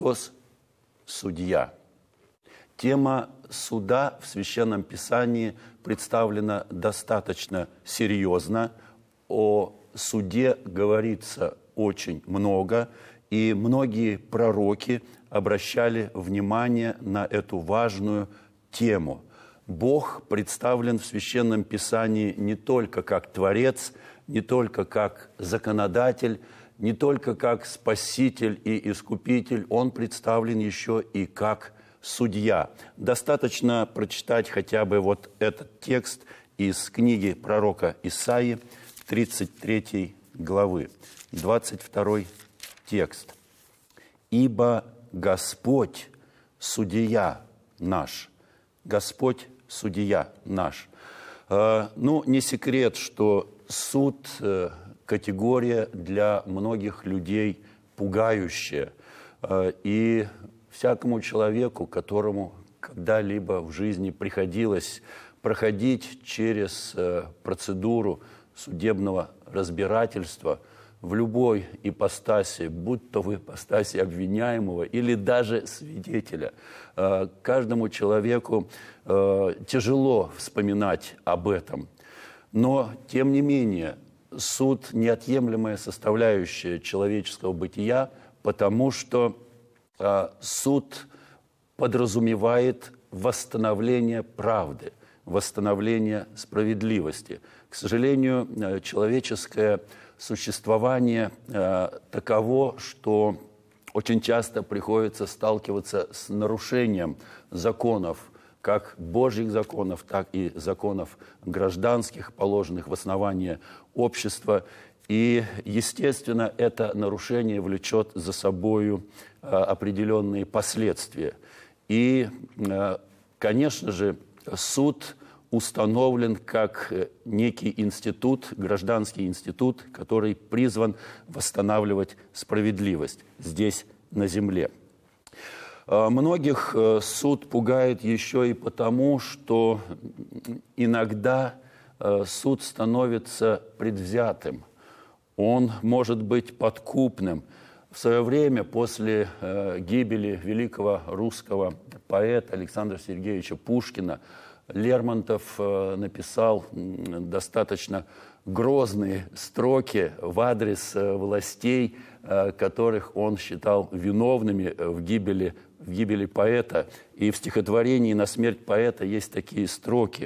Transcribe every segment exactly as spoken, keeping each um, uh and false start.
Христос – судья. Тема суда в Священном Писании представлена достаточно серьезно. О суде говорится очень много, и многие пророки обращали внимание на эту важную тему. Бог представлен в Священном Писании не только как Творец, не только как Законодатель, не только как Спаситель и Искупитель, Он представлен еще и как судья. Достаточно прочитать хотя бы вот этот текст из книги пророка Исаии, тридцать третьей главы, двадцать второй текст. «Ибо Господь – судья наш». Господь – судья наш. Ну, не секрет, что суд – категория для многих людей пугающая. И всякому человеку, которому когда-либо в жизни приходилось проходить через процедуру судебного разбирательства в любой ипостаси, будь то в ипостаси обвиняемого или даже свидетеля, каждому человеку тяжело вспоминать об этом. Но, тем не менее, суд – неотъемлемая составляющая человеческого бытия, потому что суд подразумевает восстановление правды, восстановление справедливости. К сожалению, человеческое существование таково, что очень часто приходится сталкиваться с нарушением законов, как Божьих законов, так и законов гражданских, положенных в основание общества. И, естественно, это нарушение влечет за собою определенные последствия. И, конечно же, суд установлен как некий институт, гражданский институт, который призван восстанавливать справедливость здесь, на земле. Многих суд пугает еще и потому, что иногда суд становится предвзятым. Он может быть подкупным. В свое время, после гибели великого русского поэта Александра Сергеевича Пушкина, Лермонтов написал достаточно грозные строки в адрес властей, которых он считал виновными в гибели, в гибели поэта. И в стихотворении «На смерть поэта» есть такие строки.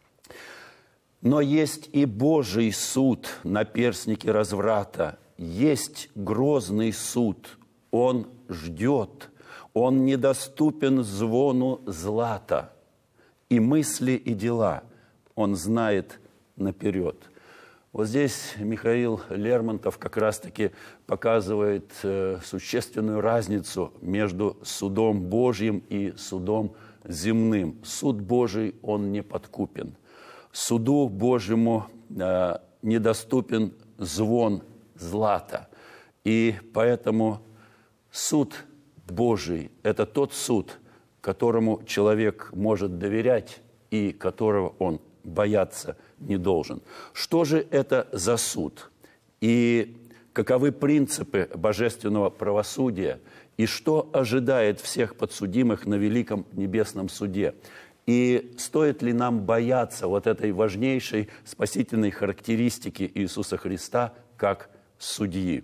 «Но есть и Божий суд на перстнике разврата, есть грозный суд, он ждет, он недоступен звону злата, и мысли, и дела он знает наперед». Вот здесь Михаил Лермонтов как раз-таки показывает э, существенную разницу между судом Божьим и судом земным. Суд Божий, он не подкупен. Суду Божьему э, недоступен звон злата. И поэтому суд Божий – это тот суд, которому человек может доверять и которого он бояться не должен. Что же это за суд? И каковы принципы божественного правосудия? И что ожидает всех подсудимых на великом небесном суде? И стоит ли нам бояться вот этой важнейшей спасительной характеристики Иисуса Христа как судьи?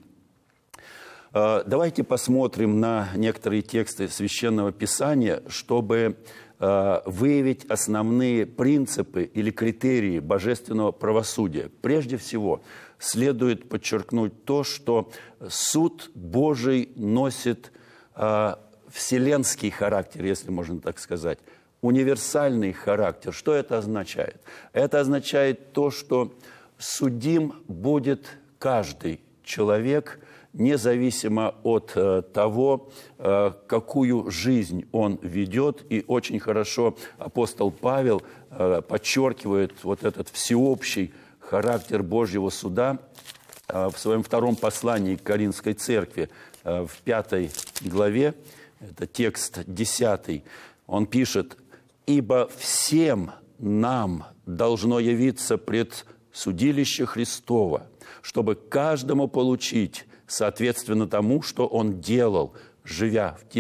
Давайте посмотрим на некоторые тексты Священного Писания, чтобы выявить основные принципы или критерии божественного правосудия. Прежде всего, следует подчеркнуть то, что суд Божий носит вселенский характер, если можно так сказать, универсальный характер. Что это означает? Это означает то, что судим будет каждый человек, независимо от э, того, э, какую жизнь он ведет. И очень хорошо апостол Павел э, подчеркивает вот этот всеобщий характер Божьего суда э, в своем втором послании к Коринфской церкви, э, в пятой главе, это текст десятый, он пишет: «Ибо всем нам должно явиться пред судилище Христово, чтобы каждому получить соответственно тому, что он делал, живя в теле